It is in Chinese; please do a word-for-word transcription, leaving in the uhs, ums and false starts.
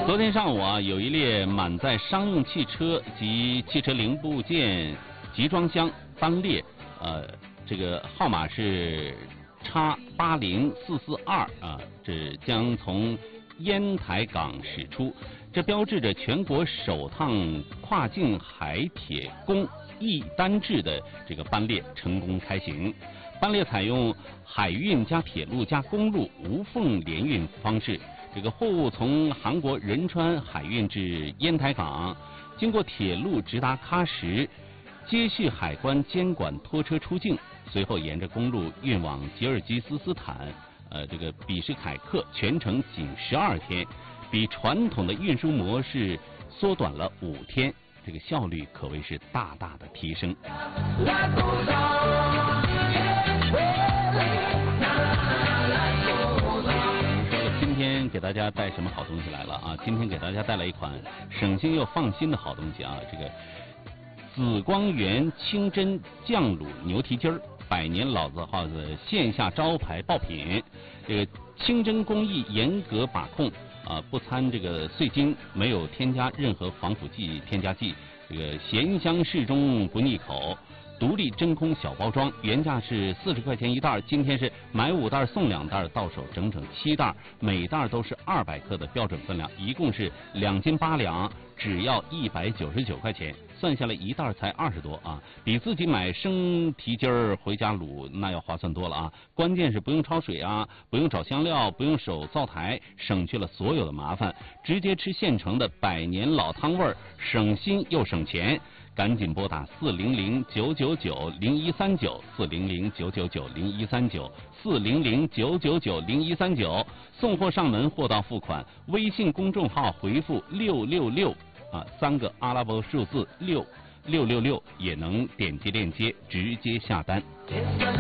昨天上午啊，有一列满载商用汽车及汽车零部件集装箱班列，呃，这个号码是叉八零四四二啊，这将从烟台港驶出，这标志着全国首趟跨境海铁公一单制的这个班列成功开行。班列采用海运加铁路加公路无缝联运方式，这个货物从韩国仁川海运至烟台港，经过铁路直达喀什，接续海关监管拖车出境，随后沿着公路运往吉尔吉斯斯坦，呃，这个比什凯克，全程仅十二天，比传统的运输模式缩短了五天，这个效率可谓是大大的提升。今天给大家带什么好东西来了啊？今天给大家带来一款省心又放心的好东西啊！这个紫光园清真酱卤牛蹄筋儿，百年老字号的线下招牌爆品。这个清真工艺严格把控啊，不掺这个碎精，没有添加任何防腐剂、添加剂。这个咸香适中，不腻口。独立真空小包装，原价是四十块钱一袋，今天是买五袋送两袋，到手整整七袋，每袋都是二百克的标准分量，一共是两斤八两，只要一百九十九块钱，算下来一袋才二十多啊，比自己买生蹄筋儿回家卤那要划算多了啊！关键是不用焯水啊，不用找香料，不用手灶台，省去了所有的麻烦，直接吃现成的百年老汤味儿，省心又省钱。赶紧拨打四零零九九九零一三九四零零九九九零一三九四零零九九九零一三九，送货上门，货到付款。微信公众号回复六六六啊，三个阿拉伯数字六六六六，也能点击链接直接下单。